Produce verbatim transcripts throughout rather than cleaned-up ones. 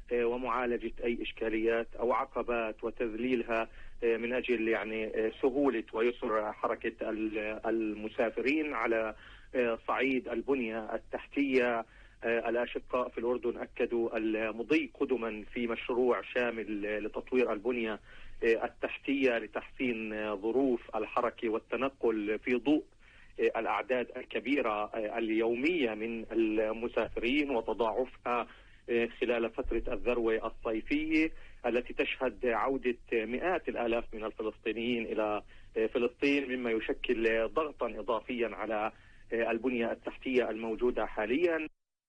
ومعالجة أي إشكاليات أو عقبات وتذليلها من أجل يعني سهولة ويسر حركة المسافرين. على صعيد البنية التحتية، الأشقاء في الأردن أكدوا المضي قدما في مشروع شامل لتطوير البنية التحتية لتحسين ظروف الحركة والتنقل في ضوء الأعداد الكبيرة اليومية من المسافرين وتضاعفها خلال فترة الذروة الصيفية التي تشهد عودة مئات الآلاف من الفلسطينيين إلى فلسطين، مما يشكل ضغطا إضافيا على البنية التحتية الموجودة حاليا.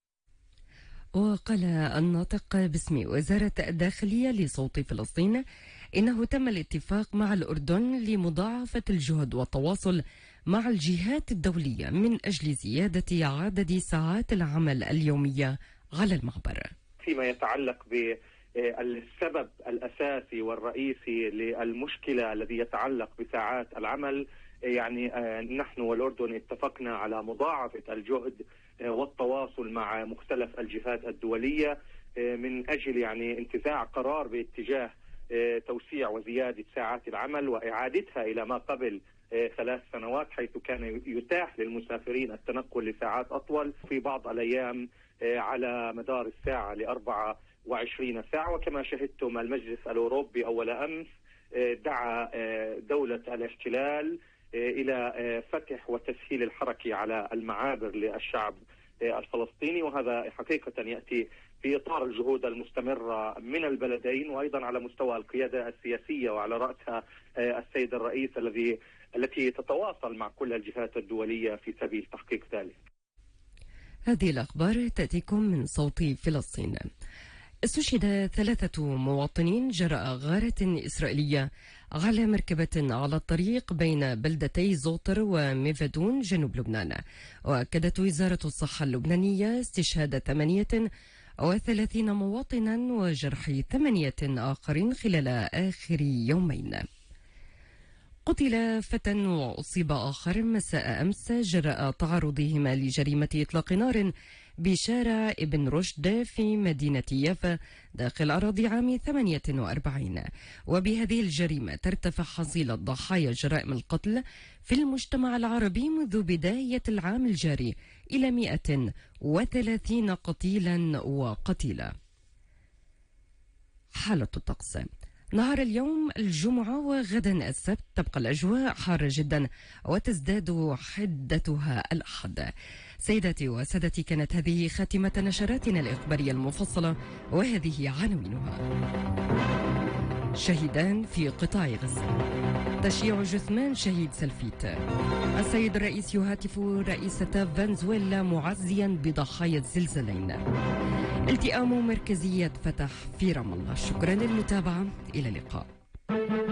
وقال الناطق باسم وزارة الداخلية لصوت فلسطين إنه تم الاتفاق مع الأردن لمضاعفة الجهد والتواصل مع الجهات الدولية من أجل زيادة عدد ساعات العمل اليومية على المعبر. فيما يتعلق بالسبب الأساسي والرئيسي للمشكلة الذي يتعلق بساعات العمل، يعني نحن والأردن اتفقنا على مضاعفة الجهد والتواصل مع مختلف الجهات الدولية من أجل يعني انتزاع قرار باتجاه توسيع وزيادة ساعات العمل وإعادتها إلى ما قبل ثلاث سنوات، حيث كان يتاح للمسافرين التنقل لساعات أطول في بعض الأيام على مدار الساعة لأربعة وعشرين ساعة. وكما شهدتم المجلس الأوروبي أول أمس دعا دولة الاحتلال إلى فتح وتسهيل الحركة على المعابر للشعب الفلسطيني، وهذا حقيقة يأتي في إطار الجهود المستمرة من البلدين وأيضا على مستوى القيادة السياسية وعلى رأسها السيد الرئيس الذي التي تتواصل مع كل الجهات الدولية في سبيل تحقيق ذلك. هذه الأخبار تأتيكم من صوت فلسطين. استشهد ثلاثة مواطنين جراء غارة إسرائيلية على مركبة على الطريق بين بلدتي زوطر وميفادون جنوب لبنان. وأكدت وزارة الصحة اللبنانية استشهاد ثمانية وثلاثين مواطنا وجرح ثمانية آخرين خلال آخر يومين. قتل فتى وأصيب آخر مساء أمس جراء تعرضهما لجريمة إطلاق نار بشارع ابن رشد في مدينة يافا داخل أراضي عام ثمانية وأربعين. وبهذه الجريمة ترتفع حصيلة ضحايا جرائم القتل في المجتمع العربي منذ بداية العام الجاري إلى مئة وثلاثين قتيلا وقتيلا. حالة الطقس: نهار اليوم الجمعة وغدا السبت تبقى الأجواء حارة جدا وتزداد حدتها الأحد. سيداتي وسادتي، كانت هذه خاتمة نشراتنا الإخبارية المفصلة، وهذه عناوينها: شهيدان في قطاع غزة، تشييع جثمان شهيد سلفيت، السيد الرئيس يهاتف رئيسة فنزويلا معزيا بضحايا الزلزالين، التئام مركزية فتح في رام الله. شكرا للمتابعة، إلى اللقاء.